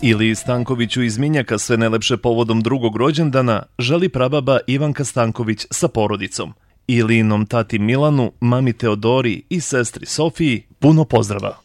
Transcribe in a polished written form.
Iliji Stankoviću iz Minjaka sve najlepše povodom drugog rođendana želi prababa Ivanka Stanković sa porodicom. Ilijinom tati Milanu, mami Teodori i sestri Sofiji puno pozdrava.